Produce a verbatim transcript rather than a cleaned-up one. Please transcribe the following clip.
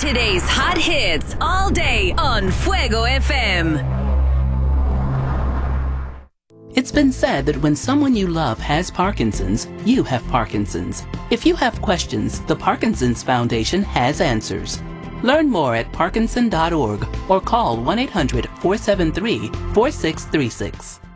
Today's hot hits all day on Fuego F M. It's been said that when someone you love has Parkinson's, you have Parkinson's. If you have questions, the Parkinson's Foundation has answers. Learn more at parkinson dot org or call one eight hundred four seven three four six three six.